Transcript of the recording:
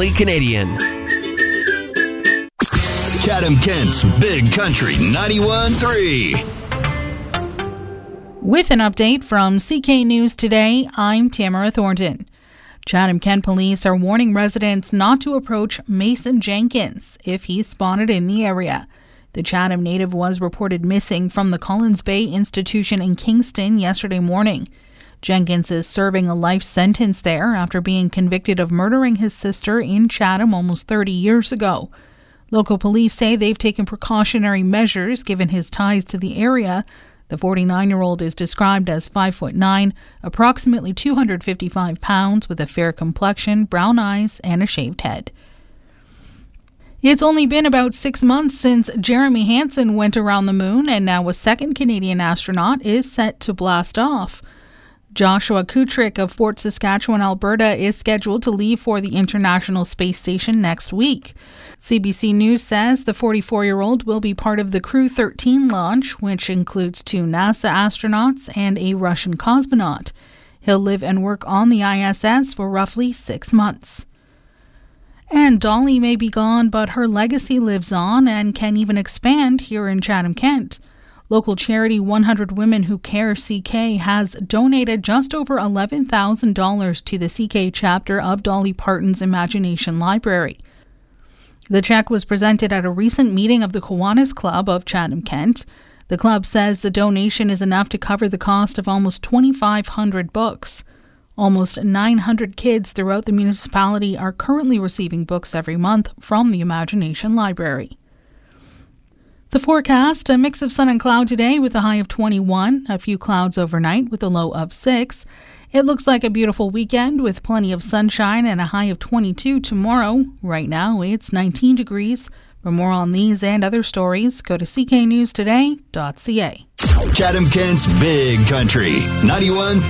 Only Canadian. Chatham-Kent's Big Country 91.3. With an update from CK News Today, I'm Tamara Thornton. Chatham-Kent police are warning residents not to approach Mason Jenkins if he's spotted in the area. The Chatham native was reported missing from the Collins Bay Institution in Kingston yesterday morning. Jenkins is serving a life sentence there after being convicted of murdering his sister in Chatham almost 30 years ago. Local police say they've taken precautionary measures given his ties to the area. The 49-year-old is described as 5'9", approximately 255 pounds, with a fair complexion, brown eyes, and a shaved head. It's only been about 6 months since Jeremy Hansen went around the moon, and now a second Canadian astronaut is set to blast off. Joshua Kutrick of Fort Saskatchewan, Alberta, is scheduled to leave for the International Space Station next week. CBC News says the 44-year-old will be part of the Crew 13 launch, which includes 2 NASA astronauts and a Russian cosmonaut. He'll live and work on the ISS for roughly 6 months. And Dolly may be gone, but her legacy lives on and can even expand here in Chatham-Kent. Local charity 100 Women Who Care CK has donated just over $11,000 to the CK chapter of Dolly Parton's Imagination Library. The check was presented at a recent meeting of the Kiwanis Club of Chatham-Kent. The club says the donation is enough to cover the cost of almost 2,500 books. Almost 900 kids throughout the municipality are currently receiving books every month from the Imagination Library. The forecast, a mix of sun and cloud today with a high of 21, a few clouds overnight with a low of 6. It looks like a beautiful weekend with plenty of sunshine and a high of 22 tomorrow. Right now it's 19 degrees. For more on these and other stories, go to cknewstoday.ca. Chatham-Kent's Big Country 91.3.